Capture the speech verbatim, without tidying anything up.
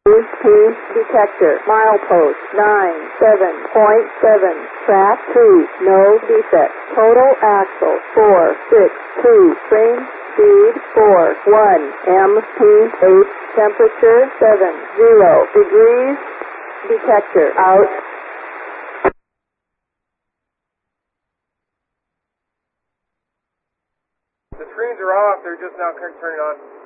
P detector, milepost nine seven point seven, track two, no defect, total axle four six two, frame speed four one, M P H, temperature seven zero degrees, detector out. The screens are off, they're just now turning on.